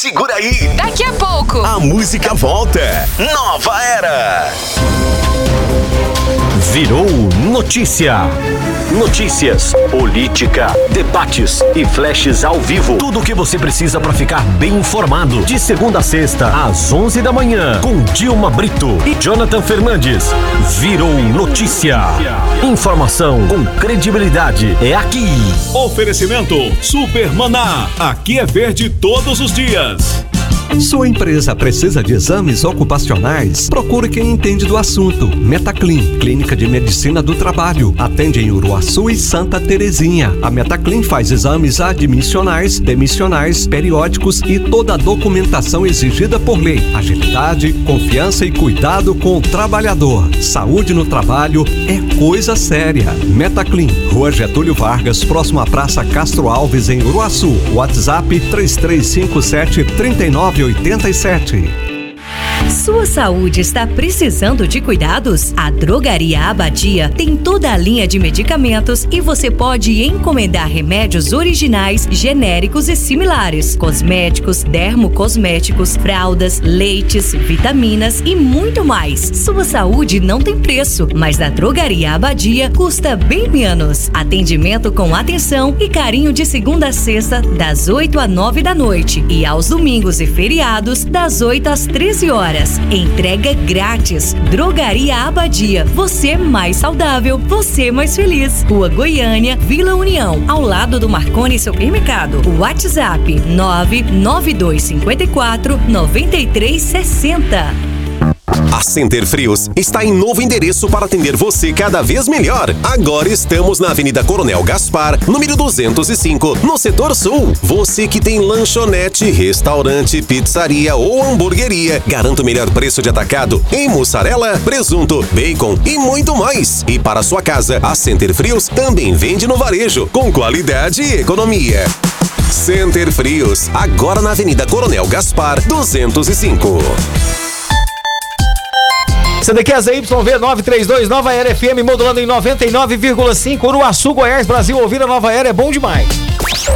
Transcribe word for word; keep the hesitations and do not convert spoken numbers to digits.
segura aí. Daqui a pouco, a música volta. Nova Era. Virou notícia. Notícias, política, debates e flashes ao vivo. Tudo o que você precisa para ficar bem informado. De segunda a sexta, às onze da manhã, com Dilma Brito e Jonathan Fernandes. Virou notícia. Informação com credibilidade é aqui. Oferecimento Super Maná. Aqui é verde todos os dias. Sua empresa precisa de exames ocupacionais? Procure quem entende do assunto. Metaclin, Clínica de Medicina do Trabalho. Atende em Uruaçu e Santa Terezinha. A Metaclin faz exames admissionais, demissionais, periódicos e toda a documentação exigida por lei. Agilidade, confiança e cuidado com o trabalhador. Saúde no trabalho é coisa séria. Metaclin, Rua Getúlio Vargas, próximo à Praça Castro Alves, em Uruaçu. WhatsApp três três cinco sete, três nove oito sete. Sua saúde está precisando de cuidados? A Drogaria Abadia tem toda a linha de medicamentos e você pode encomendar remédios originais, genéricos e similares, cosméticos, dermocosméticos, fraldas, leites, vitaminas e muito mais. Sua saúde não tem preço, mas na Drogaria Abadia custa bem menos. Atendimento com atenção e carinho de segunda a sexta, das oito às nove da noite e aos domingos e feriados, das oito às treze horas. Entrega grátis. Drogaria Abadia. Você mais saudável, você mais feliz. Rua Goiânia, Vila União, ao lado do Marconi Supermercado. WhatsApp nove nove dois cinco quatro, nove três seis zero. A Center Frios está em novo endereço para atender você cada vez melhor. Agora estamos na Avenida Coronel Gaspar, número duzentos e cinco, no setor sul. Você que tem lanchonete, restaurante, pizzaria ou hamburgueria, garanta o melhor preço de atacado em mussarela, presunto, bacon e muito mais. E para sua casa, a Center Frios também vende no varejo, com qualidade e economia. Center Frios, agora na Avenida Coronel Gaspar, duzentos e cinco. C D Q Z Y V nove três dois, Nova Era F M, modulando em noventa e nove vírgula cinco. Uruaçu, Goiás, Brasil. Ouvir a Nova Era é bom demais.